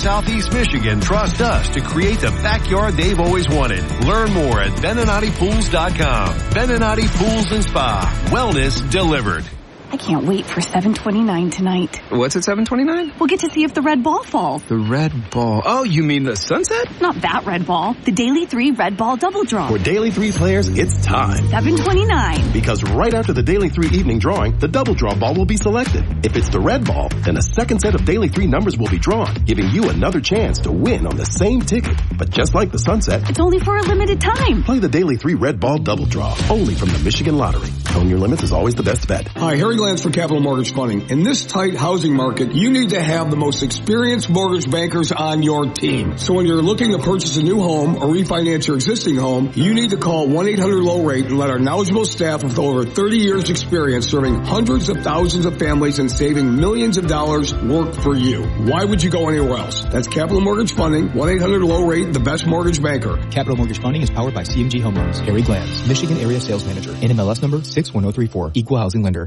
Southeast Michigan trust us to create the backyard they've always wanted. Learn more at BeninatiPools.com. Beninati Pools and Spa. Wellness delivered. I can't wait for 7:29 tonight. What's at 7:29? We'll get to see if the red ball falls. The red ball. Oh, you mean the sunset? Not that red ball. The Daily 3 red ball double draw. For Daily 3 players, it's time. 7:29. Because right after the Daily 3 evening drawing, the double draw ball will be selected. If it's the red ball, then a second set of Daily 3 numbers will be drawn, giving you another chance to win on the same ticket. But just like the sunset, it's only for a limited time. Play the Daily 3 red ball double draw, only from the Michigan Lottery. Own your limits is always the best bet. Hi, Harry Glantz for Capital Mortgage Funding. In this tight housing market, you need to have the most experienced mortgage bankers on your team. So when you're looking to purchase a new home or refinance your existing home, you need to call 1-800-LOW-RATE and let our knowledgeable staff with over 30 years experience serving hundreds of thousands of families and saving millions of dollars work for you. Why would you go anywhere else? That's Capital Mortgage Funding, 1-800-LOW-RATE, the best mortgage banker. Capital Mortgage Funding is powered by CMG Home Loans. Harry Glantz, Michigan Area Sales Manager. NMLS number 61034. Equal Housing Lender.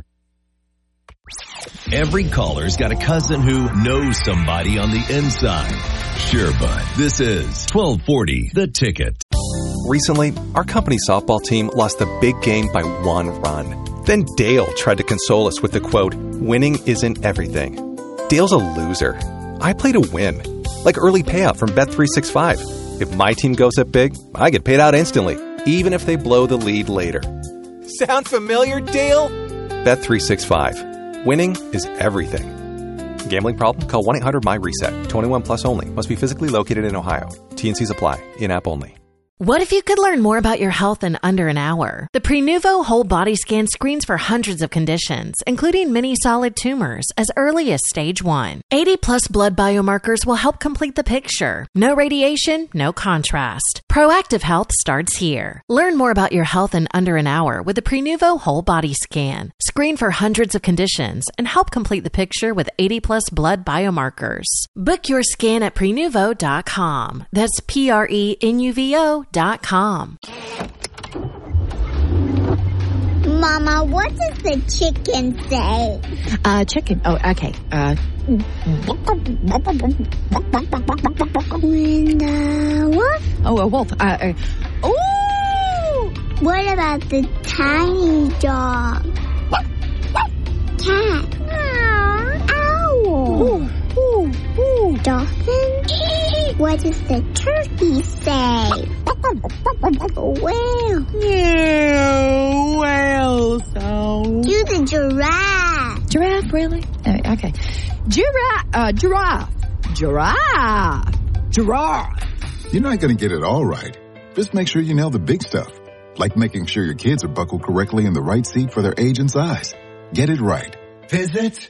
Every caller's got a cousin who knows somebody on the inside. Sure, bud. This is 1240 The Ticket. Recently, our company softball team lost the big game by 1 run. Then Dale tried to console us with the quote, "Winning isn't everything." Dale's a loser. I play to win. Like early payout from Bet365. If my team goes up big, I get paid out instantly, even if they blow the lead later. Sound familiar, Dale? Bet365. Winning is everything. Gambling problem? Call 1-800-MY-RESET. 21 plus only. Must be physically located in Ohio. T&Cs apply. In-app only. What if you could learn more about your health in under an hour? The Prenuvo Whole Body Scan screens for hundreds of conditions, including many solid tumors, as early as stage 1. 80-plus blood biomarkers will help complete the picture. No radiation, no contrast. Proactive health starts here. Learn more about your health in under an hour with the Prenuvo Whole Body Scan. Screen for hundreds of conditions and help complete the picture with 80-plus blood biomarkers. Book your scan at Prenuvo.com. That's Prenuvo.com. Mama, what does the chicken say? Chicken. Oh, okay. When the wolf? Oh, a wolf. Oh! What about the tiny dog? Cat. Owl. Ooh. Ooh. Ooh. Dolphin? What does the turkey say? Whale. Yeah, whale sound. Do the giraffe. Giraffe, really? Okay. Giraffe. Giraffe. You're not going to get it all right. Just make sure you nail the big stuff, like making sure your kids are buckled correctly in the right seat for their age and size. Get it right. Visit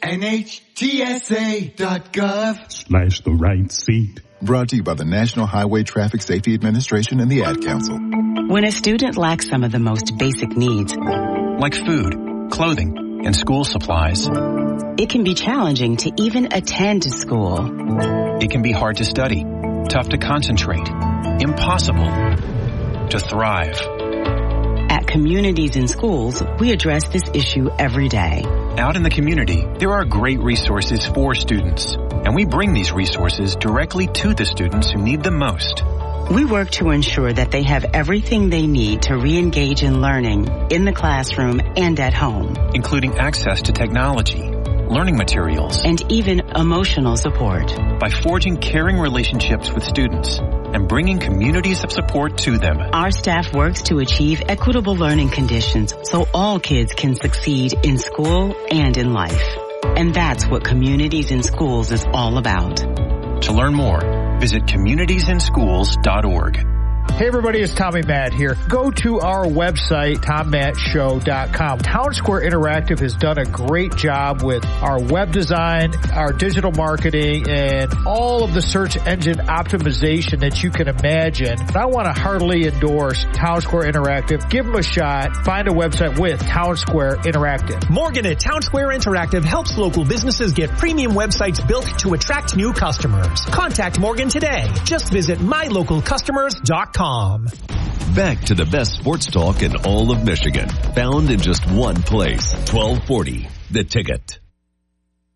NHTSA.gov/the right seat. Brought to you by the National Highway Traffic Safety Administration and the Ad Council. When a student lacks some of the most basic needs, like food, clothing, and school supplies, it can be challenging to even attend school. It can be hard to study, tough to concentrate, impossible to thrive. At Communities in Schools, we address this issue every day. Out in the community, there are great resources for students, and we bring these resources directly to the students who need them most. We work to ensure that they have everything they need to re-engage in learning in the classroom and at home, including access to technology, learning materials, and even emotional support. By forging caring relationships with students and bringing communities of support to them, our staff works to achieve equitable learning conditions so all kids can succeed in school and in life. And that's what Communities in Schools is all about. To learn more, visit communitiesinschools.org. Hey everybody, it's Tommy Matt here. Go to our website, TomMattShow.com. Town Square Interactive has done a great job with our web design, our digital marketing, and all of the search engine optimization that you can imagine. And I want to heartily endorse Town Square Interactive. Give them a shot. Find a website with Town Square Interactive. Morgan at Town Square Interactive helps local businesses get premium websites built to attract new customers. Contact Morgan today. Just visit mylocalcustomers.com. Back to the best sports talk in all of Michigan, found in just one place. 1240 The Ticket.